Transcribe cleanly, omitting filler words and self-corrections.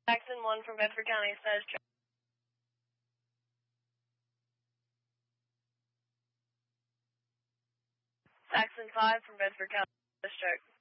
Saxon 1 from Bedford County, status check. Saxon 5 from Bedford County, status check.